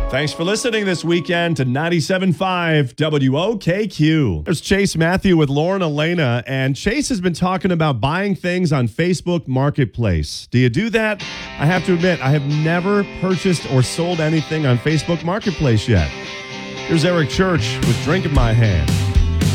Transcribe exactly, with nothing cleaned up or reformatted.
Thanks for listening this weekend to ninety-seven point five W O K Q. There's Chase Matthew with Lauren Elena, and Chase has been talking about buying things on Facebook Marketplace. Do you do that? I have to admit, I have never purchased or sold anything on Facebook Marketplace yet. Here's Eric Church with Drink in My Hand.